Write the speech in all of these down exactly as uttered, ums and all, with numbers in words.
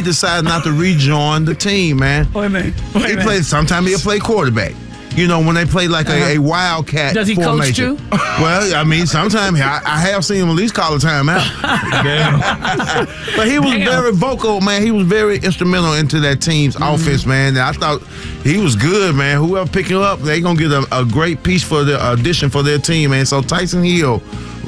decided not to rejoin the team, man. Wait a minute. Wait a he minute. plays. Sometimes he'll play quarterback. You know, when they play like Uh-huh. a, a wildcat Does he formation. coach too? Well, I mean, sometimes I, I have seen him at least call a timeout. But he was Damn. very vocal, man. He was very instrumental into that team's Mm-hmm. offense, man. And I thought he was good, man. Whoever pick him up, they going to get a, a great piece for the addition for their team, man. So Tyson Hill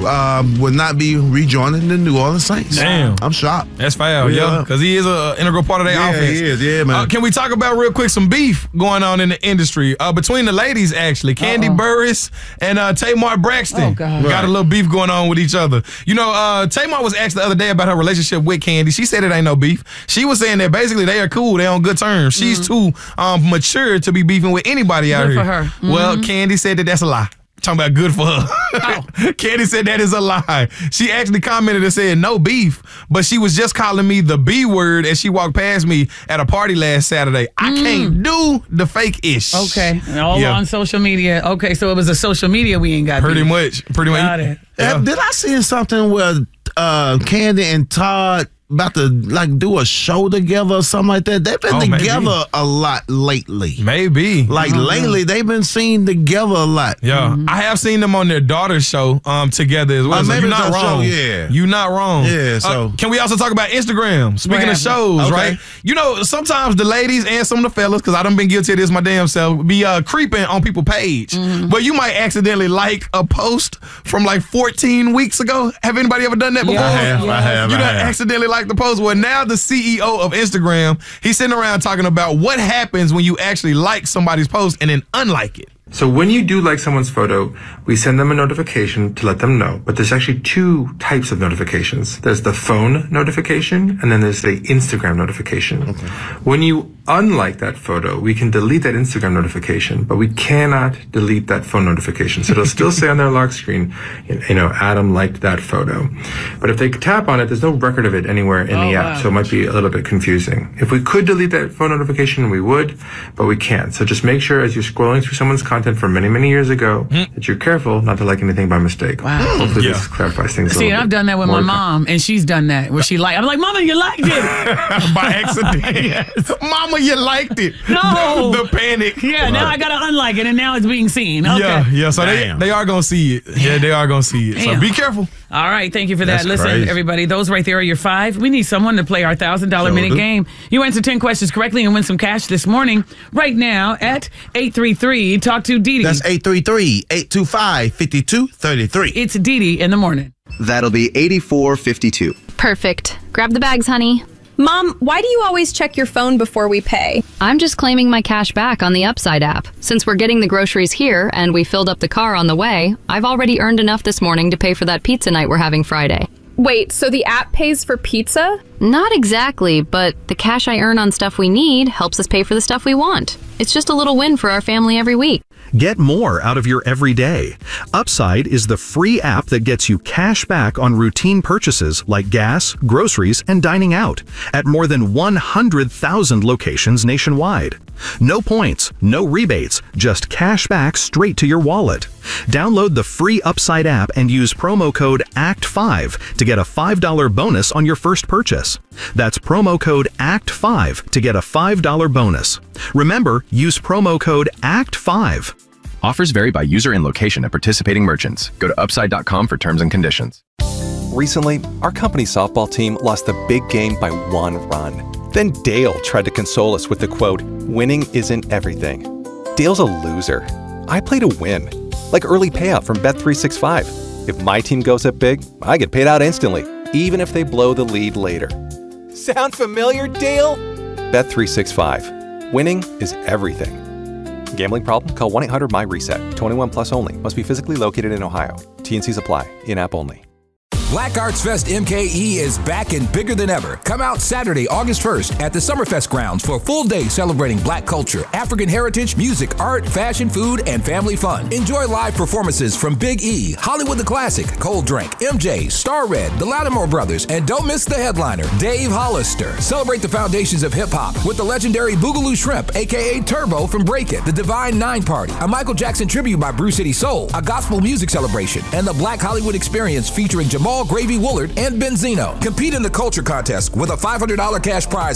um, would not be rejoining the New Orleans Saints. Damn. I'm shocked. That's foul, Yeah. yeah, because he is an integral part of their Yeah, offense. he is. Yeah, man. Uh, can we talk about real quick some beef going on in the industry uh, between the ladies, actually? Candy Uh-oh. Burris and uh, Tamar Braxton Oh, God. got Right. a little beef going on with each other. You know, uh, Tamar was asked the other day about her relationship with Candy. She said it ain't no beef. She was saying that basically they are cool. They're on good terms. She's too um, mature to be beefing with anybody out Good here. for her. Well, Candy said that that's a lie. Talking about good for her. Oh. Candy said that is a lie. She actually commented and said no beef, but she was just calling me the B word as she walked past me at a party last Saturday. I can't do the fake ish. Okay. All Yeah. on social media. Okay, so it was a social media we ain't got. Pretty beef. much. Pretty much. Got it. Yeah. Uh, Did I see something where uh, Candy and Todd about to like do a show together or something like that? They've been Oh, maybe. together a lot lately. Maybe. Like lately, they've been seen together a lot. Yeah, I have seen them on their daughter's show um, together as well. Uh, so maybe you're it's not their wrong. show, yeah. You're not wrong. Yeah, Uh, so- can we also talk about Instagram? Speaking What of shows, Okay. right? You know, sometimes the ladies and some of the fellas, because I done been guilty of this my damn self, be uh, creeping on people's page. But you might accidentally like a post from like fourteen weeks ago. Have anybody ever done that before? Yeah, I have, I have, You I done have. accidentally like the post. Well, now the C E O of Instagram, he's sitting around talking about what happens when you actually like somebody's post and then unlike it. So when you do like someone's photo, we send them a notification to let them know. But there's actually two types of notifications. There's the phone notification, and then there's the Instagram notification. Okay. When you unlike that photo, we can delete that Instagram notification, but we cannot delete that phone notification. So it'll still say on their lock screen, you know, Adam liked that photo. But if they tap on it, there's no record of it anywhere in Oh, the app, wow. so it might be a little bit confusing. If we could delete that phone notification, we would, but we can't. So just make sure as you're scrolling through someone's content from many, many years ago that you're careful not to like anything by mistake. Wow. Hopefully Yeah. this clarifies things a See, little and I've bit. done that with More my to come. mom, and she's done that where she like. I'm like, Mama, you liked it. By accident. Mama, you liked it. No. The, the panic. Yeah, now I gotta unlike it, and now it's being seen. Okay. Yeah, yeah. So they, Damn. they are gonna see it. Yeah, they are gonna see it. Damn. So be careful. All right, thank you for that. That's Listen, crazy. everybody, those right there are your five. We need someone to play our one thousand dollars Sure minute do. game. You answer ten questions correctly and win some cash this morning. Right now at eight three three, talk to Dee Dee. That's eight three three, eight two five, five two three three. It's Dee Dee in the morning. That'll be eighty-four fifty-two. Perfect. Grab the bags, honey. Mom, why do you always check your phone before we pay? I'm just claiming my cash back on the Upside app. Since we're getting the groceries here and we filled up the car on the way, I've already earned enough this morning to pay for that pizza night we're having Friday. Wait, so the app pays for pizza? Not exactly, but the cash I earn on stuff we need helps us pay for the stuff we want. It's just a little win for our family every week. Get more out of your everyday. Upside is the free app that gets you cash back on routine purchases like gas, groceries, and dining out at more than one hundred thousand locations nationwide. No points, no rebates, just cash back straight to your wallet. Download the free Upside app and use promo code A C T five to get a five dollars bonus on your first purchase. That's promo code A C T five to get a five dollars bonus. Remember, use promo code A C T five. Offers vary by user and location at participating merchants. Go to upside dot com for terms and conditions. Recently, our company's softball team lost the big game by one run. Then Dale tried to console us with the quote, "Winning isn't everything." Dale's a loser. I play to win, like early payout from Bet three sixty-five. If my team goes up big, I get paid out instantly, even if they blow the lead later. Sound familiar, Dale? Bet three sixty-five. Winning is everything. Gambling problem? Call one eight hundred M Y reset. twenty-one plus only. Must be physically located in Ohio. T N Cs apply. In-app only. Black Arts Fest M K E is back and bigger than ever. Come out Saturday, August first at the Summerfest grounds for a full day celebrating black culture, African heritage, music, art, fashion, food, and family fun. Enjoy live performances from Big E, Hollywood the Classic, Cold Drink, M J, Star Red, the Lattimore Brothers, and don't miss the headliner, Dave Hollister. Celebrate the foundations of hip-hop with the legendary Boogaloo Shrimp, a k a. Turbo from Break It, the Divine Nine Party, a Michael Jackson tribute by Brew City Soul, a gospel music celebration, and the Black Hollywood Experience featuring Jamal Gravy Woolard and Benzino. Compete in the culture contest with a five hundred dollars cash prize